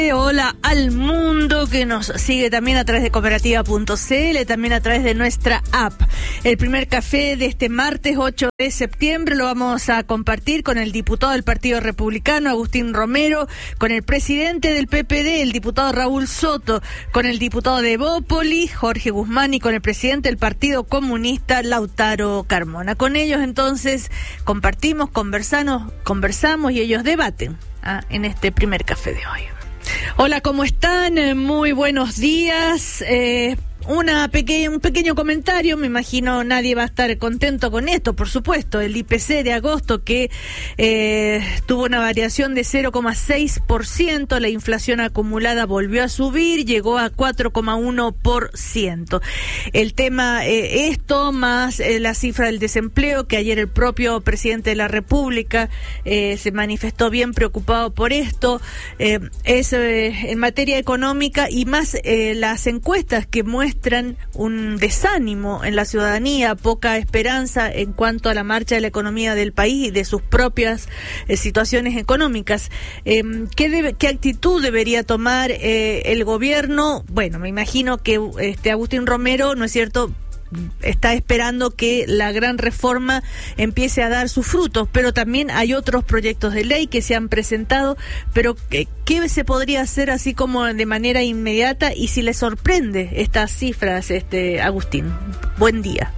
Hola al mundo que nos sigue también a través de cooperativa.cl, también a través de nuestra app. El primer café de este martes 8 de septiembre lo vamos a compartir con el diputado del Partido Republicano, Agustín Romero, con el presidente del PPD, el diputado Raúl Soto, con el diputado de Evópoli, Jorge Guzmán, y con el presidente del Partido Comunista, Lautaro Carmona. Con ellos entonces compartimos, conversamos y ellos debaten en este primer café de hoy. Hola, ¿cómo están? Muy buenos días. Un pequeño comentario, me imagino nadie va a estar contento con esto, por supuesto. El IPC de agosto que tuvo una variación de 0,6%, la inflación acumulada volvió a subir, llegó a 4,1%. El tema, esto más la cifra del desempleo, que ayer el propio presidente de la República se manifestó bien preocupado por esto, es en materia económica y más las encuestas que muestran un desánimo en la ciudadanía, poca esperanza en cuanto a la marcha de la economía del país y de sus propias situaciones económicas. ¿Qué actitud debería tomar el gobierno? Bueno, me imagino que Agustín Romero, ¿no es cierto?, está esperando que la gran reforma empiece a dar sus frutos, pero también hay otros proyectos de ley que se han presentado, pero ¿qué se podría hacer así como de manera inmediata? Y si le sorprende estas cifras, Agustín. Buen día.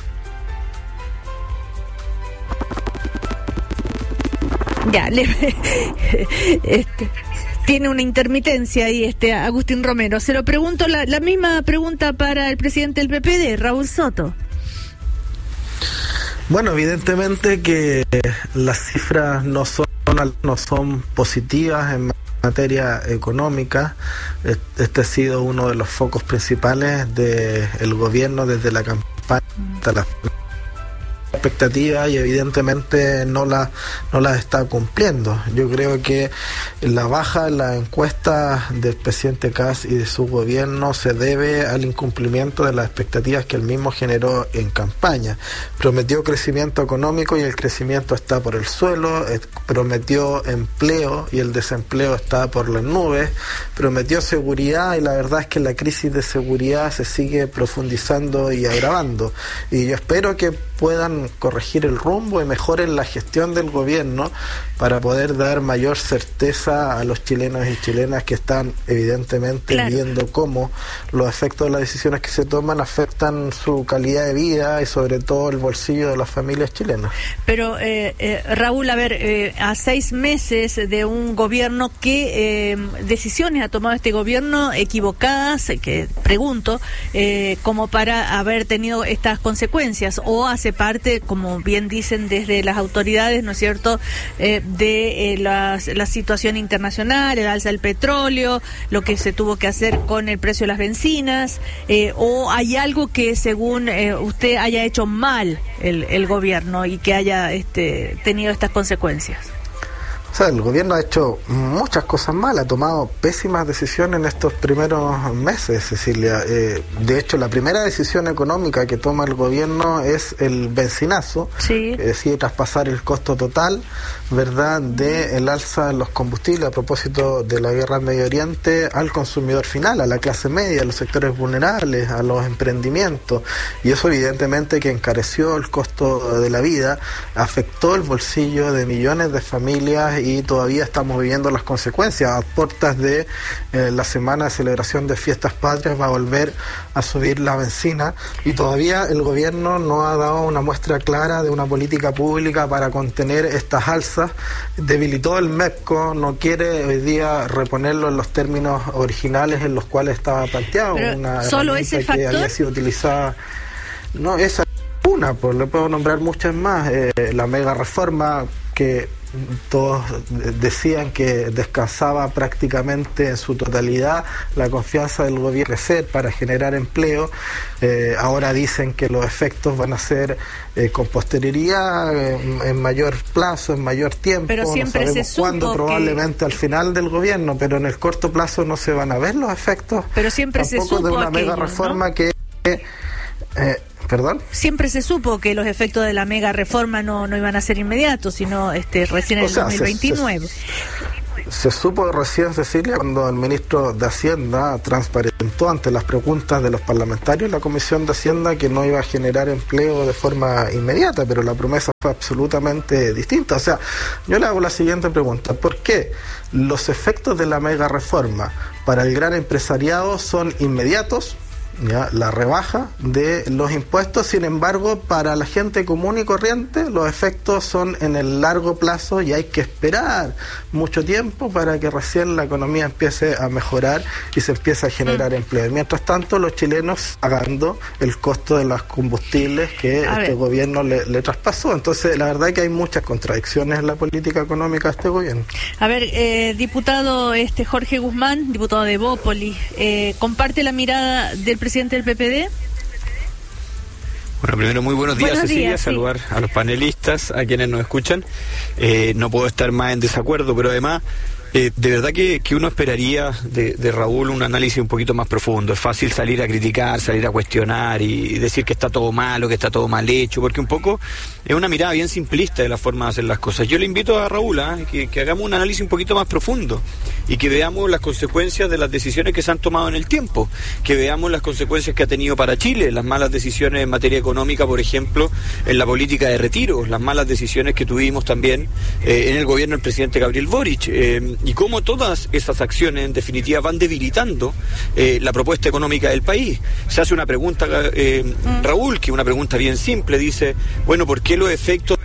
Ya, tiene una intermitencia ahí Agustín Romero. Se lo pregunto, la misma pregunta para el presidente del PPD, Raúl Soto. Bueno, evidentemente que las cifras no son positivas en materia económica. Este ha sido uno de los focos principales del gobierno desde la campaña hasta la expectativa, y evidentemente no las está cumpliendo. Yo creo que la baja en las encuestas del presidente Kast y de su gobierno se debe al incumplimiento de las expectativas que él mismo generó en campaña. Prometió crecimiento económico y el crecimiento está por el suelo, prometió empleo y el desempleo está por las nubes, prometió seguridad y la verdad es que la crisis de seguridad se sigue profundizando y agravando, y yo espero que puedan corregir el rumbo y mejoren la gestión del gobierno para poder dar mayor certeza a los chilenos y chilenas que están evidentemente viendo cómo los efectos de las decisiones que se toman afectan su calidad de vida y sobre todo el bolsillo de las familias chilenas. Pero Raúl, a ver, a 6 meses de un gobierno, ¿qué decisiones ha tomado este gobierno equivocadas, que pregunto, como para haber tenido estas consecuencias? ¿O hace parte, como bien dicen desde las autoridades, ¿no es cierto?, de la situación internacional, el alza del petróleo, lo que se tuvo que hacer con el precio de las bencinas, o hay algo que según usted haya hecho mal el gobierno y que haya tenido estas consecuencias? O sea, el gobierno ha hecho muchas cosas mal, ha tomado pésimas decisiones en estos primeros meses, Cecilia. De hecho, la primera decisión económica que toma el gobierno es el bencinazo, que decide traspasar el costo total, ¿verdad?, de el alza en los combustibles a propósito de la guerra en Medio Oriente al consumidor final, a la clase media, a los sectores vulnerables, a los emprendimientos. Y eso evidentemente que encareció el costo de la vida, afectó el bolsillo de millones de familias y todavía estamos viviendo las consecuencias. A puertas de la semana de celebración de fiestas patrias va a volver a subir la bencina y todavía el gobierno no ha dado una muestra clara de una política pública para contener estas alzas. Debilitó el MEPCO, no quiere hoy día reponerlo en los términos originales en los cuales estaba planteado. Pero una solo herramienta ese factor que había sido utilizada. No, esa es una, pues le puedo nombrar muchas más. La mega reforma que todos decían que descansaba prácticamente en su totalidad la confianza del gobierno crecer para generar empleo. Ahora dicen que los efectos van a ser con posterioridad, en mayor plazo, en mayor tiempo. Pero siempre no sabemos se cuándo, probablemente al final del gobierno, pero en el corto plazo no se van a ver los efectos. Pero siempre tampoco se supo de una aquello, mega reforma, ¿no? ¿Perdón? Siempre se supo que los efectos de la mega reforma no iban a ser inmediatos, sino recién en el 2029. se supo recién, Cecilia, cuando el ministro de Hacienda transparentó ante las preguntas de los parlamentarios la Comisión de Hacienda que no iba a generar empleo de forma inmediata, pero la promesa fue absolutamente distinta. O sea, yo le hago la siguiente pregunta: ¿por qué los efectos de la mega reforma para el gran empresariado son inmediatos? Ya, la rebaja de los impuestos, sin embargo, para la gente común y corriente los efectos son en el largo plazo y hay que esperar mucho tiempo para que recién la economía empiece a mejorar y se empiece a generar empleo. Y mientras tanto, los chilenos pagando el costo de los combustibles que gobierno le traspasó. Entonces, la verdad es que hay muchas contradicciones en la política económica de este gobierno. A ver, diputado Jorge Guzmán, diputado de Evópolis, ¿comparte la mirada del presidente del PPD? Bueno, primero, muy buenos días, Cecilia, saludar a los panelistas, a quienes nos escuchan. No puedo estar más en desacuerdo, pero además, de verdad que uno esperaría de Raúl un análisis un poquito más profundo. Es fácil salir a criticar, salir a cuestionar y decir que está todo malo, que está todo mal hecho, porque un poco es una mirada bien simplista de la forma de hacer las cosas. Yo le invito a Raúl que hagamos un análisis un poquito más profundo y que veamos las consecuencias de las decisiones que se han tomado en el tiempo, que veamos las consecuencias que ha tenido para Chile, las malas decisiones en materia económica, por ejemplo, en la política de retiro, las malas decisiones que tuvimos también en el gobierno del presidente Gabriel Boric, y cómo todas esas acciones en definitiva van debilitando la propuesta económica del país. Se hace una pregunta, Raúl, que es una pregunta bien simple, dice, bueno, ¿por qué los efectos...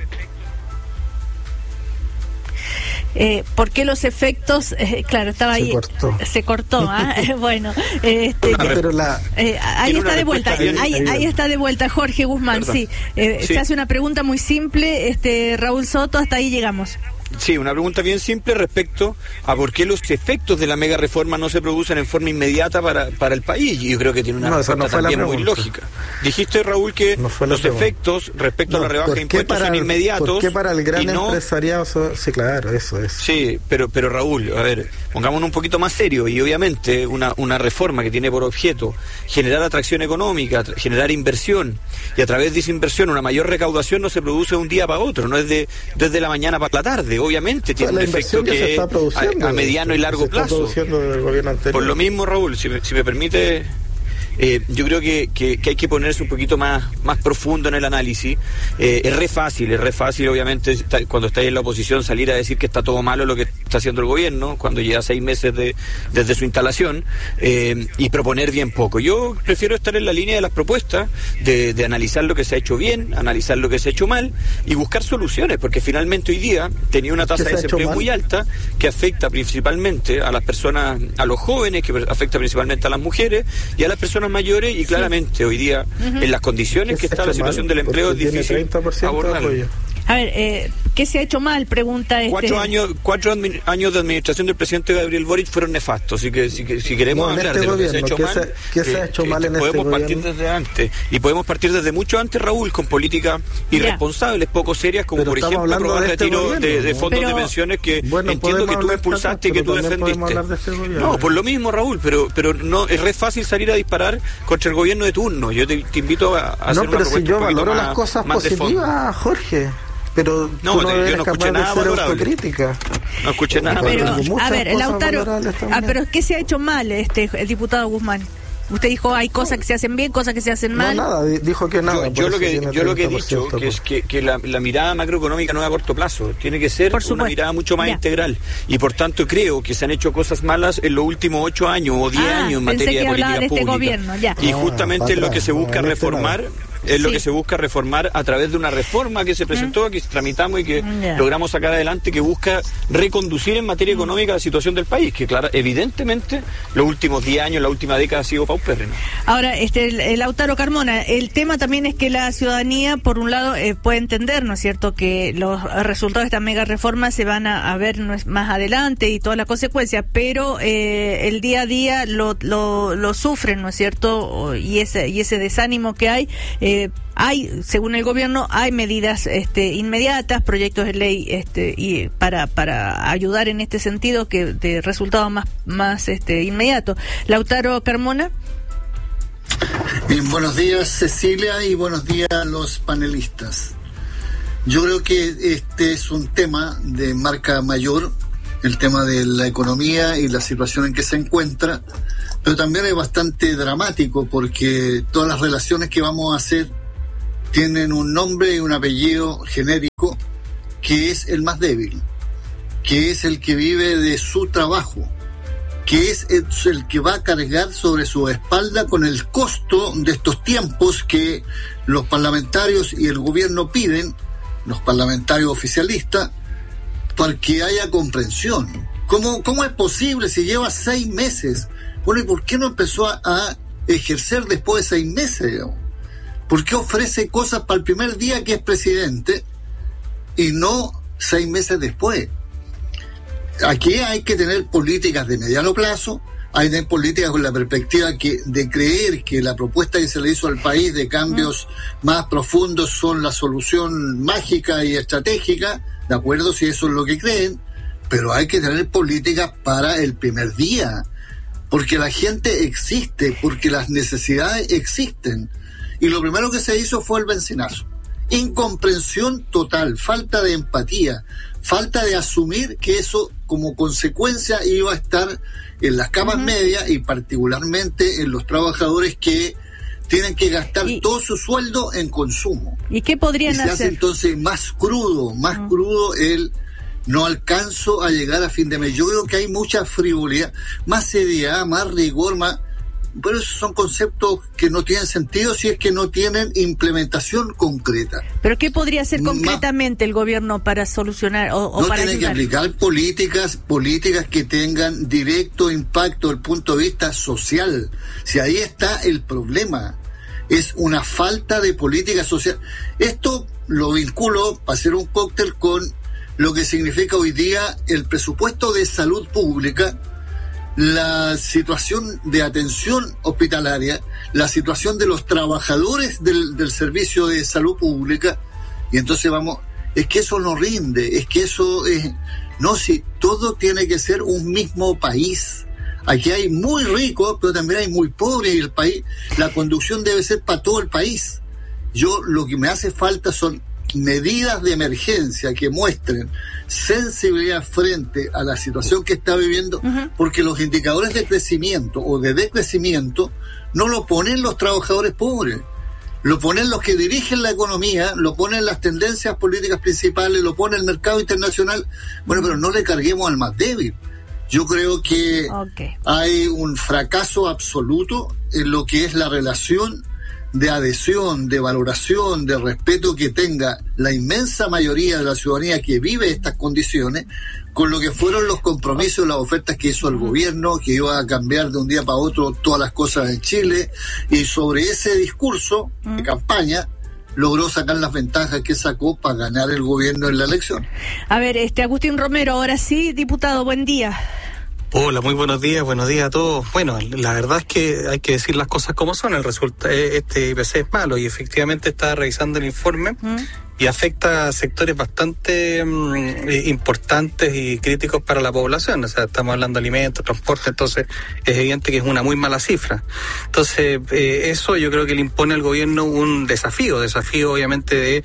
¿por qué los efectos? Claro, estaba ahí. Se cortó. Bueno, ahí está de vuelta. Ahí está de vuelta Jorge Guzmán. Sí. Se hace una pregunta muy simple. Raúl Soto, hasta ahí llegamos. Sí, una pregunta bien simple respecto a por qué los efectos de la mega reforma no se producen en forma inmediata para el país. Y yo creo que tiene una respuesta también muy lógica. Dijiste, Raúl, que los efectos respecto a la rebaja de impuestos son inmediatos. ¿Por qué para el gran empresariado? Sí, claro, eso es. Sí, pero Raúl, a ver, pongámonos un poquito más serio. Y obviamente una reforma que tiene por objeto generar atracción económica, generar inversión, y a través de esa inversión una mayor recaudación no se produce de un día para otro, no es desde la mañana para la tarde. Obviamente tiene un efecto que es a mediano y largo plazo. Por lo mismo, Raúl, si me permite, yo creo que hay que ponerse un poquito más profundo en el análisis. Es re fácil, obviamente, cuando estáis en la oposición, salir a decir que está todo malo lo que está haciendo el gobierno, cuando lleva 6 meses desde su instalación, y proponer bien poco. Yo prefiero estar en la línea de las propuestas, de analizar lo que se ha hecho bien, analizar lo que se ha hecho mal, y buscar soluciones, porque finalmente hoy día tenía una tasa de desempleo muy alta, que afecta principalmente a las personas, a los jóvenes, que afecta principalmente a las mujeres, y a las personas mayores, y claramente hoy día en las condiciones que está la situación del empleo es difícil abordarlo. A ver, ¿qué se ha hecho mal? Pregunta 4 años de administración del presidente Gabriel Boric fueron nefastos, así que si queremos hablar de lo que se ha hecho mal, ¿qué se ha hecho mal en podemos partir desde antes, y podemos partir desde mucho antes, Raúl, con políticas irresponsables, poco serias, como por ejemplo aprobar retiro de fondos de pensiones que entiendo que tú impulsaste y que tú defendiste. No, por lo mismo, Raúl, pero no es re fácil salir a disparar contra el gobierno de turno. Yo te invito a hacer una propuesta un poquito más. No, pero si yo valoro las cosas positivas, Jorge. Pero no, yo no escuché nada valorable. No escuché nada valorable. A ver, Lautaro, pero ¿qué se ha hecho mal, el diputado Guzmán? Usted dijo hay cosas que se hacen bien, cosas que se hacen mal. No, nada, dijo que nada. Yo lo que he dicho es que la mirada macroeconómica no es a corto plazo, tiene que ser una mirada mucho más integral. Y por tanto creo que se han hecho cosas malas en los últimos 8 años o 10 años en materia de política pública. Gobierno, y justamente es lo que se busca reformar. Es lo que se busca reformar a través de una reforma que se presentó, que tramitamos y que logramos sacar adelante, que busca reconducir en materia económica la situación del país, que claro, evidentemente los últimos 10 años, la última década ha sido paupérrima. Ahora, Lautaro Carmona, el tema también es que la ciudadanía, por un lado, puede entender, ¿no es cierto?, que los resultados de esta mega reforma se van a ver más adelante y todas las consecuencias, pero el día a día lo sufren, ¿no es cierto?, y ese desánimo que hay, según el gobierno, hay medidas inmediatas, proyectos de ley y para ayudar en este sentido, que de resultados más inmediatos. Lautaro Carmona. Bien, buenos días, Cecilia, y buenos días a los panelistas. Yo creo que este es un tema de marca mayor el tema de la economía y la situación en que se encuentra, pero también es bastante dramático porque todas las relaciones que vamos a hacer tienen un nombre y un apellido genérico, que es el más débil, que es el que vive de su trabajo, que es el que va a cargar sobre su espalda con el costo de estos tiempos que los parlamentarios y el gobierno piden, los parlamentarios oficialistas, para que haya comprensión. ¿Cómo es posible si lleva 6 meses? Bueno, ¿y por qué no empezó a ejercer después de 6 meses? ¿Por qué ofrece cosas para el primer día que es presidente y no 6 meses después? Aquí hay que tener políticas de mediano plazo, hay que tener políticas con la perspectiva de creer que la propuesta que se le hizo al país de cambios más profundos son la solución mágica y estratégica, de acuerdo, si eso es lo que creen, pero hay que tener políticas para el primer día, porque la gente existe, porque las necesidades existen. Y lo primero que se hizo fue el bencinazo. Incomprensión total, falta de empatía, falta de asumir que eso como consecuencia iba a estar en las camas medias y particularmente en los trabajadores que tienen que gastar todo su sueldo en consumo. ¿Y qué podrían hacer? Se hace entonces más crudo el no alcanzo a llegar a fin de mes. Yo creo que hay mucha frivolidad, más seriedad, más rigor, pero esos son conceptos que no tienen sentido si es que no tienen implementación concreta. ¿Pero qué podría hacer concretamente el gobierno para solucionar o para tiene ayudar? Que aplicar políticas que tengan directo impacto desde el punto de vista social. Si ahí está el problema, es una falta de política social. Esto lo vinculo, para hacer un cóctel, con lo que significa hoy día el presupuesto de salud pública, la situación de atención hospitalaria, la situación de los trabajadores del servicio de salud pública, y entonces es que eso no rinde, es que eso es, no, si todo tiene que ser un mismo país. Aquí hay muy ricos, pero también hay muy pobres, y el país, la conducción debe ser para todo el país. Lo que me hace falta son medidas de emergencia que muestren sensibilidad frente a la situación que está viviendo, porque los indicadores de crecimiento o de decrecimiento no lo ponen los trabajadores pobres, lo ponen los que dirigen la economía, lo ponen las tendencias políticas principales, lo pone el mercado internacional. Bueno, pero no le carguemos al más débil. Yo creo que hay un fracaso absoluto en lo que es la relación de adhesión, de valoración, de respeto que tenga la inmensa mayoría de la ciudadanía que vive estas condiciones con lo que fueron los compromisos y las ofertas que hizo el gobierno, que iba a cambiar de un día para otro todas las cosas en Chile, y sobre ese discurso de campaña logró sacar las ventajas que sacó para ganar el gobierno en la elección. A ver, Agustín Romero, ahora sí, diputado, buen día. Hola, muy buenos días a todos. Bueno, la verdad es que hay que decir las cosas como son. Este IPC es malo y efectivamente estaba revisando el informe y afecta a sectores bastante importantes y críticos para la población. O sea, estamos hablando de alimentos, transporte, entonces es evidente que es una muy mala cifra. Entonces, eso yo creo que le impone al gobierno un desafío obviamente de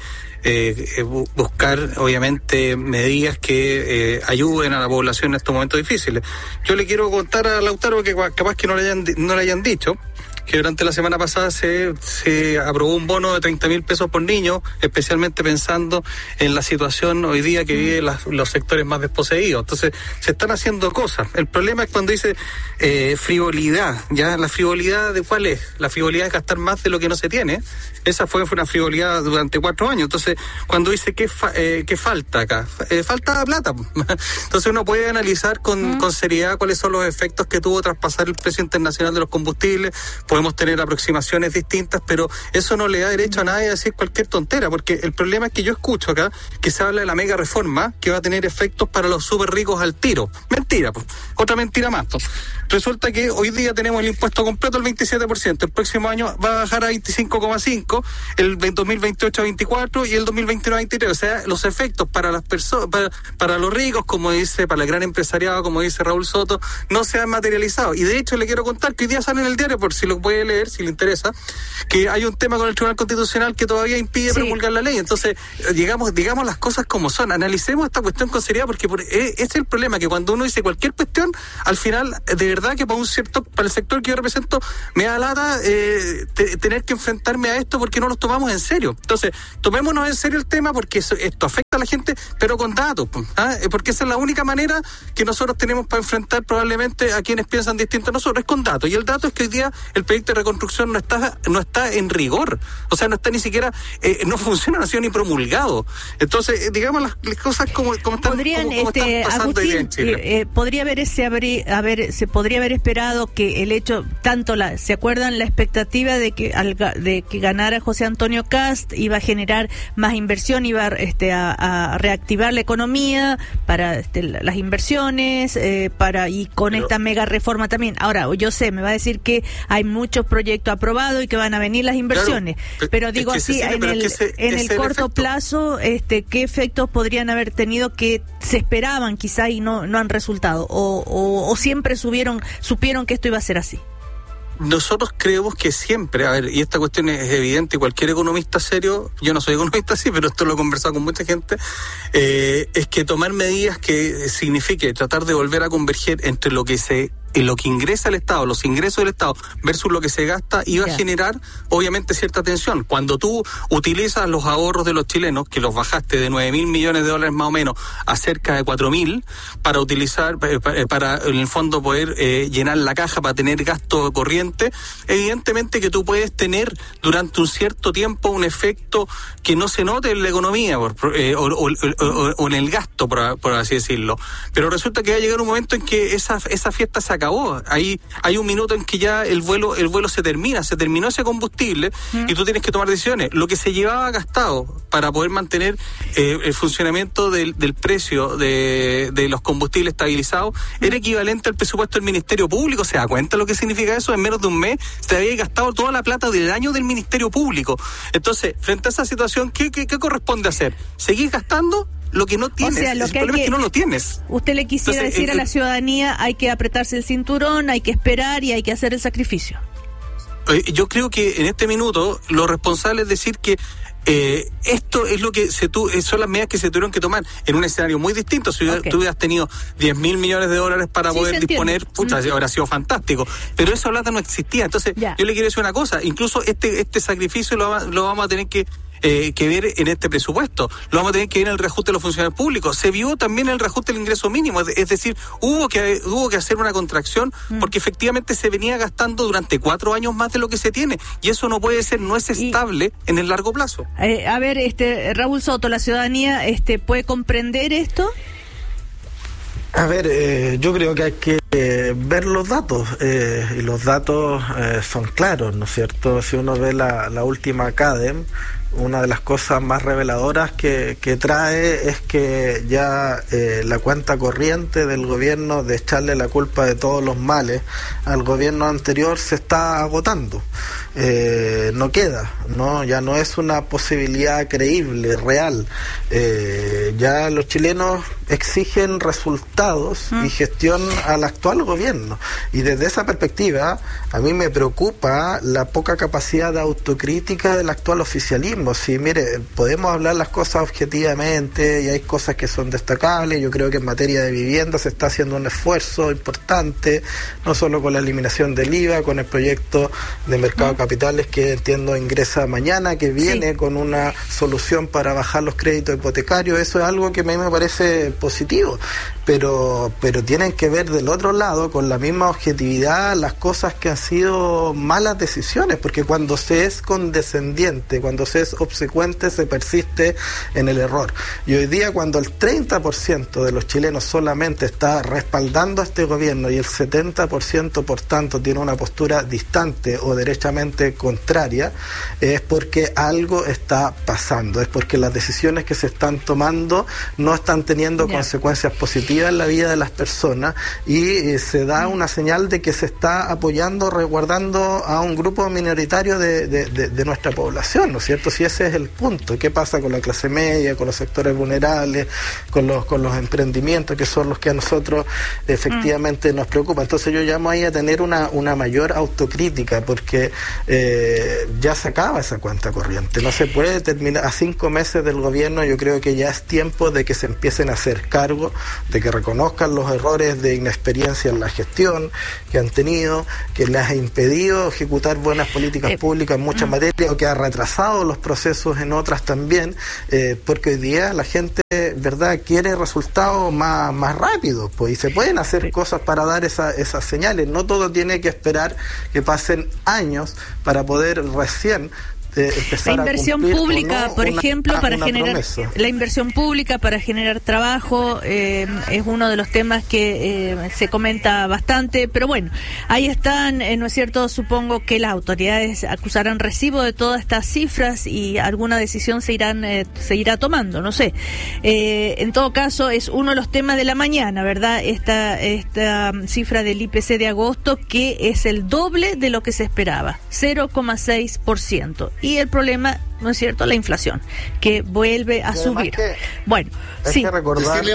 buscar obviamente medidas que ayuden a la población en estos momentos difíciles. Yo le quiero contar a Lautaro que capaz que no le hayan dicho que durante la semana pasada se aprobó un bono de 30.000 pesos por niño, especialmente pensando en la situación hoy día que viven los sectores más desposeídos. Entonces, se están haciendo cosas. El problema es cuando dice frivolidad, ¿ya? ¿La frivolidad de cuál es? La frivolidad es gastar más de lo que no se tiene. Esa fue una frivolidad durante 4 años. Entonces, cuando dice ¿qué falta acá? Falta plata. Entonces, uno puede analizar con seriedad cuáles son los efectos que tuvo traspasar el precio internacional de los combustibles. Podemos tener aproximaciones distintas, pero eso no le da derecho a nadie a decir cualquier tontera, porque el problema es que yo escucho acá que se habla de la mega reforma que va a tener efectos para los súper ricos al tiro. Mentira, pues. Otra mentira más, pues. Resulta que hoy día tenemos el impuesto completo al 27%, el próximo año va a bajar a 25,5%, el 2028 a 24% y el 2029 a 23%. O sea, los efectos para las personas, para los ricos, como dice, para el gran empresariado, como dice Raúl Soto, no se han materializado. Y de hecho le quiero contar que hoy día sale en el diario, por si lo puede leer, si le interesa, que hay un tema con el Tribunal Constitucional que todavía impide promulgar la ley. Entonces, digamos las cosas como son, analicemos esta cuestión con seriedad, porque es el problema, que cuando uno dice cualquier cuestión, al final, de verdad que para el sector que yo represento, me da lata tener que enfrentarme a esto porque no nos tomamos en serio. Entonces, tomémonos en serio el tema, porque esto afecta a la gente, pero con datos, porque esa es la única manera que nosotros tenemos para enfrentar probablemente a quienes piensan distinto a nosotros, es con datos. Y el dato es que hoy día el proyecto de reconstrucción no está en rigor, o sea, no está ni siquiera, no funciona, no ha sido ni promulgado. Entonces, digamos las cosas como están, podrían, como están pasando Agustín, hoy día en Chile. Se podría haber esperado que el hecho, ¿se acuerdan la expectativa de que ganara José Antonio Kast iba a generar más inversión, iba a reactivar la economía para las inversiones, y con esta mega reforma también? Ahora, yo sé, me va a decir que hay muchos proyectos aprobados y que van a venir las inversiones, pero digo así, en el corto plazo, ¿qué efectos podrían haber tenido que se esperaban quizá y no han resultado? O siempre supieron que esto iba a ser así. Nosotros creemos que siempre, y esta cuestión es evidente, y cualquier economista serio, yo no soy economista sí, pero esto lo he conversado con mucha gente, es que tomar medidas que signifique tratar de volver a converger entre lo que ingresa al Estado, los ingresos del Estado versus lo que se gasta, iba a generar obviamente cierta tensión. Cuando tú utilizas los ahorros de los chilenos, que los bajaste de 9.000 millones de dólares más o menos a cerca de 4.000, para utilizar, para en el fondo poder llenar la caja, para tener gasto corriente, evidentemente que tú puedes tener durante un cierto tiempo un efecto que no se note en la economía o en el gasto, por así decirlo. Pero resulta que va a llegar un momento en que esa fiesta se acabó. Hay un minuto en que ya el vuelo se terminó ese combustible y tú tienes que tomar decisiones. Lo que se llevaba gastado para poder mantener el funcionamiento del precio de los combustibles estabilizados era equivalente al presupuesto del Ministerio Público. ¿Se da cuenta lo que significa eso? En menos de un mes se había gastado toda la plata del año del Ministerio Público. Entonces, frente a esa situación, ¿qué corresponde hacer? ¿Seguir gastando lo que no tienes? O sea, el problema es que no lo tienes. Usted le quisiera decir a la ciudadanía, hay que apretarse el cinturón, hay que esperar y hay que hacer el sacrificio. Yo creo que en este minuto lo responsable es decir que esto es lo que son las medidas que se tuvieron que tomar en un escenario muy distinto. Si tú hubieras tenido 10.000 millones de dólares para poder disponer, habría sido fantástico, pero esa plata no existía. Entonces, yo le quiero decir una cosa, incluso este sacrificio lo vamos a tener que ver en este presupuesto, lo vamos a tener que ver en el reajuste de los funcionarios públicos. Se vio también el reajuste del ingreso mínimo, es decir, hubo que hacer una contracción porque efectivamente se venía gastando durante 4 años más de lo que se tiene, y eso no puede ser, no es estable en el largo plazo. Raúl Soto, ¿la ciudadanía puede comprender esto? A ver, yo creo que hay que ver los datos, y los datos son claros, ¿no es cierto? Si uno ve la última CADEM, una de las cosas más reveladoras que trae es que ya la cuenta corriente del gobierno de echarle la culpa de todos los males al gobierno anterior se está agotando. No queda, ya no es una posibilidad creíble, real. Ya los chilenos exigen resultados y gestión al actual gobierno, y desde esa perspectiva a mí me preocupa la poca capacidad de autocrítica del actual oficialismo. Sí, mire, podemos hablar las cosas objetivamente y hay cosas que son destacables. Yo creo que en materia de vivienda se está haciendo un esfuerzo importante, no solo con la eliminación del IVA, con el proyecto de mercado de capitales que entiendo ingresa mañana, que viene con una solución para bajar los créditos hipotecarios. Eso es algo que a mí me parece positivo, pero tienen que ver del otro lado con la misma objetividad las cosas que han sido malas decisiones, porque cuando se es condescendiente, cuando se es obsecuente, se persiste en el error. Y hoy día, cuando el 30% de los chilenos solamente está respaldando a este gobierno y el 70% por tanto tiene una postura distante o derechamente contraria, es porque algo está pasando, es porque las decisiones que se están tomando no están teniendo consecuencias positivas en la vida de las personas, y se da una señal de que se está apoyando, resguardando a un grupo minoritario de nuestra población, ¿no es cierto? si ese es el punto. ¿Qué pasa con la clase media, con los sectores vulnerables, con los emprendimientos, que son los que a nosotros efectivamente nos preocupa? Entonces yo llamo ahí a tener una mayor autocrítica, porque ya se acaba esa cuenta corriente. No se puede terminar a 5 meses del gobierno. Yo creo que ya es tiempo de que se empiecen a hacer cargo, de que reconozcan los errores de inexperiencia en la gestión que han tenido, que les ha impedido ejecutar buenas políticas públicas en muchas materias, o que ha retrasado los procesos en otras también, porque hoy día la gente, ¿verdad?, quiere resultados más rápidos, pues, y se pueden hacer cosas para dar esas señales. No todo tiene que esperar que pasen años para poder recién la inversión pública, por ejemplo, para generar la inversión pública para generar trabajo es uno de los temas que se comenta bastante, pero bueno, ahí están, ¿no es cierto? Supongo que las autoridades acusarán recibo de todas estas cifras y alguna decisión se irá tomando, no sé. En todo caso, es uno de los temas de la mañana, ¿verdad? Esta cifra del IPC de agosto, que es el doble de lo que se esperaba, 0,6%. Y el problema, ¿no es cierto?, la inflación, que vuelve a subir. Bueno, hay que recordar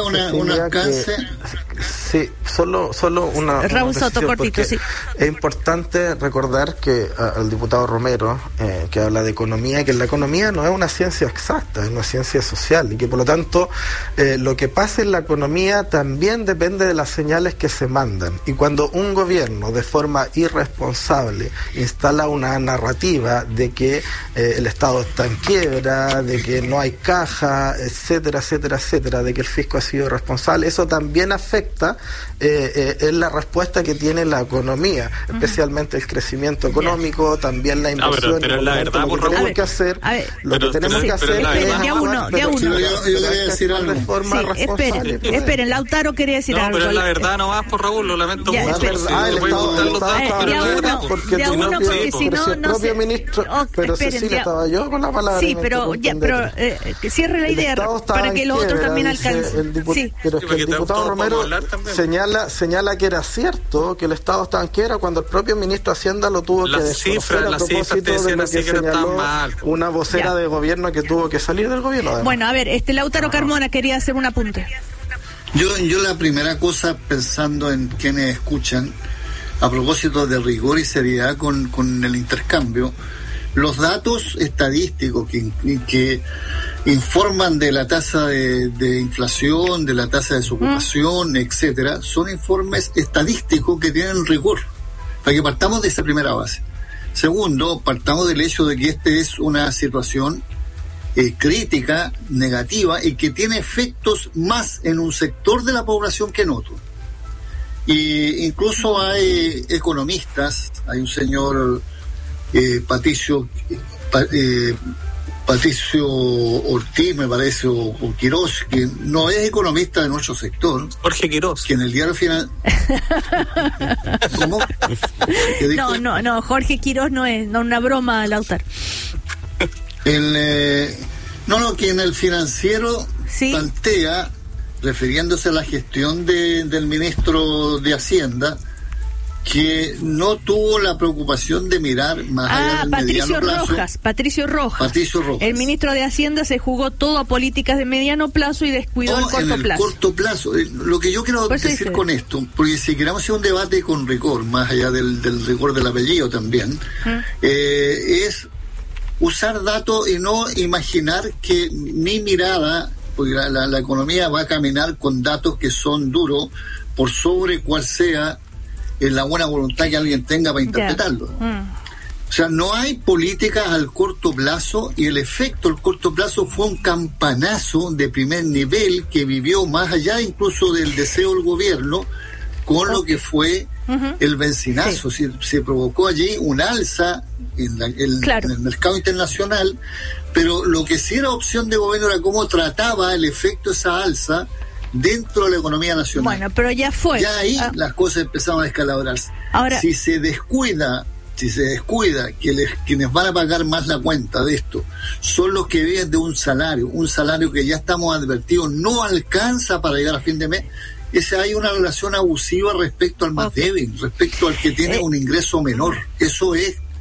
solo una Raúl Soto, cortito, sí. Es importante recordar que al diputado Romero, que habla de economía, que la economía no es una ciencia exacta, es una ciencia social, y que por lo tanto lo que pasa en la economía también depende de las señales que se mandan. Y cuando un gobierno de forma irresponsable instala una narrativa de que el Estado está en quiebra, de que no hay caja, etcétera, etcétera, etcétera, de que el fisco ha sido responsable, eso también afecta en la respuesta que tiene la economía, especialmente el crecimiento económico, también la inversión. Pero la verdad, lo que tenemos que hacer, esperen, Lautaro quería decir algo. Pero la verdad no vas por Raúl, lo lamento mucho. El propio ministro, pero Cecilia, estaba yo con la palabra. Sí, pero que cierre la idea para que los otros también alcancen. Pero es que el diputado Romero señala que era cierto que el Estado estaba en quiebra cuando el propio ministro de Hacienda lo tuvo que desconocer a propósito de lo que señaló una vocera de gobierno que tuvo que salir del gobierno. Además. Bueno, a ver, Lautaro Carmona quería hacer un apunte. Yo la primera cosa, pensando en quienes escuchan, a propósito de rigor y seriedad con el intercambio, los datos estadísticos que informan de la tasa de inflación, de la tasa de desocupación, etcétera, son informes estadísticos que tienen rigor, para que partamos de esa primera base. Segundo, partamos del hecho de que esta es una situación crítica, negativa, y que tiene efectos más en un sector de la población que en otro. Y incluso hay economistas, hay un señor Patricio Ortiz, me parece, o Quirós, que no es economista de nuestro sector. Jorge Quirós. Que en el diario final... ¿Cómo? No, Jorge Quirós no es una broma, Lautaro. Que en el Financiero plantea, refiriéndose a la gestión del ministro de Hacienda, que no tuvo la preocupación de mirar más allá del mediano plazo. Patricio Rojas. El ministro de Hacienda se jugó todo a políticas de mediano plazo y descuidó el corto plazo. Lo que yo quiero decir con esto, porque si queremos hacer un debate con rigor, más allá del rigor del apellido también, es usar datos y no imaginar que mi mirada, porque la economía va a caminar con datos que son duros por sobre cual sea la buena voluntad que alguien tenga para interpretarlo. O sea, no hay políticas al corto plazo, y el efecto al corto plazo fue un campanazo de primer nivel que vivió más allá incluso del deseo del gobierno, con lo que fue el benzinazo. Se provocó allí un alza en el mercado internacional, pero lo que sí era opción de gobierno era cómo trataba el efecto de esa alza dentro de la economía nacional. Bueno, pero ya fue. Ya ahí las cosas empezaron a descalabrarse. Ahora, si se descuida quienes van a pagar más la cuenta de esto son los que viven de un salario que ya estamos advertidos no alcanza para llegar a fin de mes, hay una relación abusiva respecto al más débil, respecto al que tiene un ingreso menor. Eso es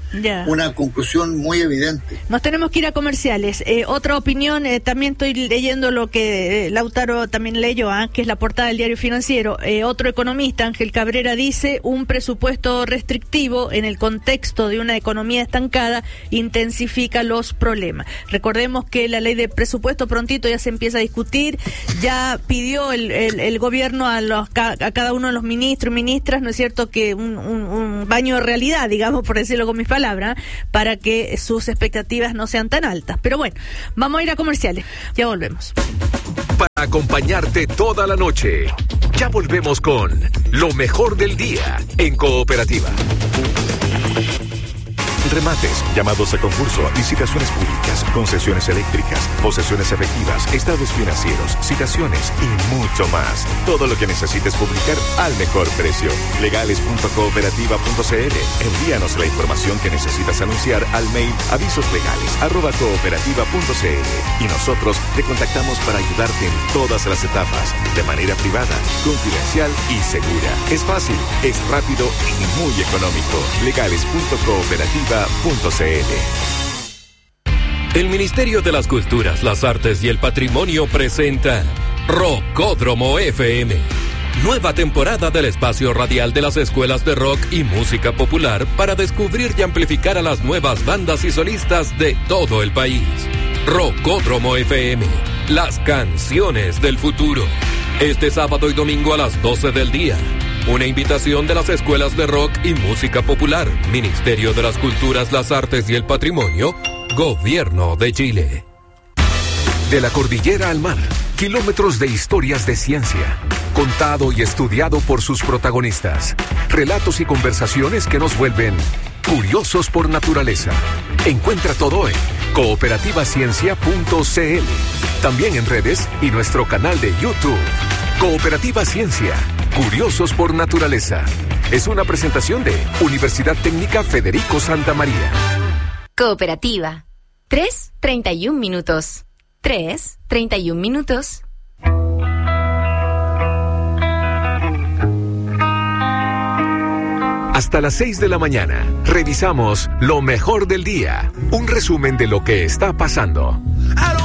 una conclusión muy evidente. Nos tenemos que ir a comerciales. Otra opinión, también estoy leyendo lo que Lautaro también leyó, que es la portada del Diario Financiero. Otro economista, Ángel Cabrera, dice: un presupuesto restrictivo en el contexto de una economía estancada intensifica los problemas. Recordemos que la ley de presupuesto prontito ya se empieza a discutir, ya pidió el gobierno a cada uno de los ministros y ministras, ¿no es cierto?, que un baño de realidad, digamos, por decirlo con mis palabras, para que sus expectativas no sean tan altas. Pero bueno, vamos a ir a comerciales. Ya volvemos. Para acompañarte toda la noche. Ya volvemos con lo mejor del día en Cooperativa. Remates, llamados a concurso, licitaciones públicas, concesiones eléctricas, posesiones efectivas, estados financieros, citaciones y mucho más. Todo lo que necesites publicar al mejor precio. Legales.cooperativa.cl. Envíanos la información que necesitas anunciar al mail avisoslegales@cooperativa.cl y nosotros te contactamos para ayudarte en todas las etapas, de manera privada, confidencial y segura. Es fácil, es rápido y muy económico. Legales.cooperativa.cl. El Ministerio de las Culturas, las Artes y el Patrimonio presenta Rockódromo FM. Nueva temporada del espacio radial de las escuelas de rock y música popular para descubrir y amplificar a las nuevas bandas y solistas de todo el país. Rockódromo FM, las canciones del futuro. Este sábado y domingo a las 12 del día. Una invitación de las escuelas de rock y música popular, Ministerio de las Culturas, las Artes y el Patrimonio, Gobierno de Chile. De la cordillera al mar, kilómetros de historias de ciencia, contado y estudiado por sus protagonistas. Relatos y conversaciones que nos vuelven curiosos por naturaleza. Encuentra todo en cooperativaciencia.cl. También en redes y nuestro canal de YouTube. Cooperativa Ciencia, curiosos por naturaleza. Es una presentación de Universidad Técnica Federico Santa María. Cooperativa. 3:31 minutos. 3:31 minutos. Hasta las 6 de la mañana, revisamos lo mejor del día. Un resumen de lo que está pasando.